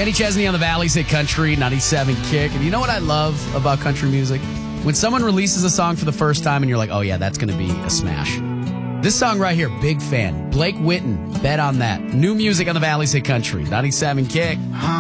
Kenny Chesney on the Valley's Hit Country, 97 Kick. And you know what I love about country music? When someone releases a song for the first time and you're like, oh yeah, that's going to be a smash. This song right here, big fan. Blake Whitten, bet on that. New music on the Valley's Hit Country, 97 Kick.